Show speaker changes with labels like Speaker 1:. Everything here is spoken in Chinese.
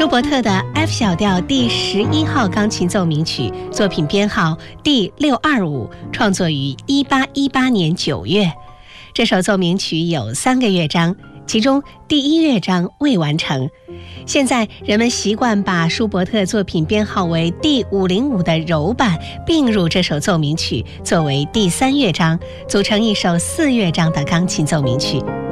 Speaker 1: 舒伯特的 F 小调第11号钢琴奏鸣曲，作品编号第625，创作于1818年9月。这首奏鸣曲有3个乐章，其中第1乐章未完成。现在人们习惯把舒伯特作品编号为第505的柔版并入这首奏鸣曲，作为第3乐章，组成一首4乐章的钢琴奏鸣曲。